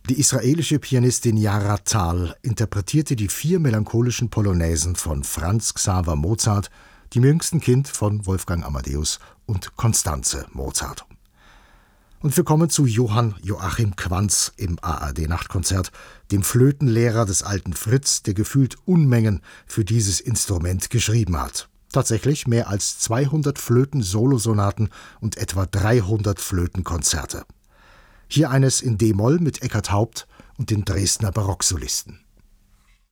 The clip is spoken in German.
Die israelische Pianistin Yara Tal interpretierte die 4 melancholischen Polonaisen von Franz Xaver Mozart, dem jüngsten Kind von Wolfgang Amadeus und Constanze Mozart. Und wir kommen zu Johann Joachim Quanz im ARD-Nachtkonzert, dem Flötenlehrer des alten Fritz, der gefühlt Unmengen für dieses Instrument geschrieben hat. Tatsächlich mehr als 200 Flöten-Solosonaten und etwa 300 Flötenkonzerte. Hier eines in D-Moll mit Eckhard Haupt und den Dresdner Barocksolisten.